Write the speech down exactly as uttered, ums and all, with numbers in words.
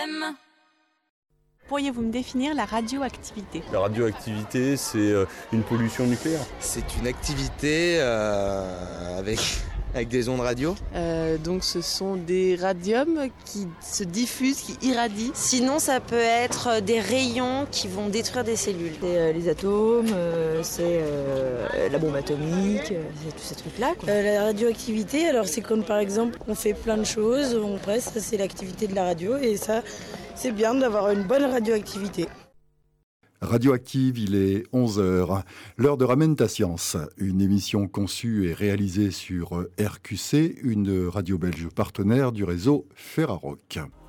t'aime. Pourriez-vous me définir la radioactivité ? La radioactivité, c'est une pollution nucléaire. C'est une activité euh, avec, avec des ondes radio. Euh, donc ce sont des radiums qui se diffusent, qui irradient. Sinon ça peut être des rayons qui vont détruire des cellules. C'est euh, les atomes, euh, c'est euh, la bombe atomique, euh, c'est tous ces trucs-là. Quoi. Euh, la radioactivité, alors c'est comme par exemple on fait plein de choses, on presse, ça c'est l'activité de la radio et ça c'est bien d'avoir une bonne radioactivité. Radioactive, il est onze heures. L'heure de Ramène ta science, une émission conçue et réalisée sur R Q C, une radio belge partenaire du réseau Ferrarock.